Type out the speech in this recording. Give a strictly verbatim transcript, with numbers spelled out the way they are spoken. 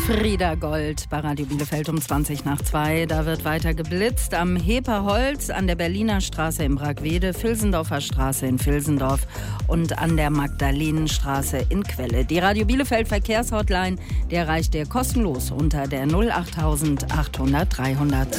Frieda Gold bei Radio Bielefeld um zwanzig nach zwei. Da wird weiter geblitzt am Heperholz, an der Berliner Straße in Bragwede, Vilsendorfer Straße in Vilsendorf und an der Magdalenenstraße in Quelle. Die Radio Bielefeld Verkehrshotline, die erreicht ihr kostenlos unter der null acht achthundert dreihundert.